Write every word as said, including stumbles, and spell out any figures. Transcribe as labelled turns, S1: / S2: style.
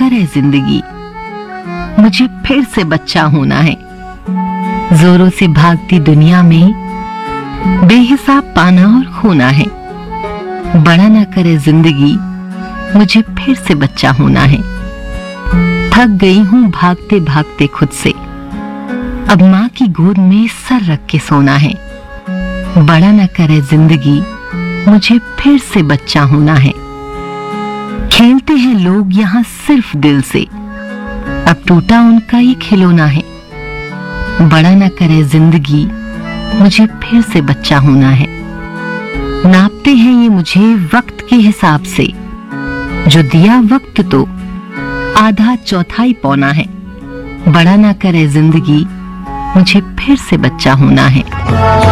S1: करे जिंदगी, मुझे फिर से बच्चा होना है। जोरों से भागती दुनिया में बेहिसाब पाना और खोना है। बड़ा ना करे जिंदगी, मुझे फिर से बच्चा होना है। थक गई हूं भागते भागते खुद से, अब माँ की गोद में सर रख के सोना है। बड़ा ना करे जिंदगी, मुझे फिर से बच्चा होना है। खेलते हैं लोग यहाँ सिर्फ दिल से, अब टूटा उनका ये खिलौना है। बड़ा ना करे जिंदगी, मुझे फिर से बच्चा होना है। नापते हैं ये मुझे वक्त के हिसाब से, जो दिया वक्त तो आधा चौथाई पौना है। बड़ा ना करे जिंदगी, मुझे फिर से बच्चा होना है।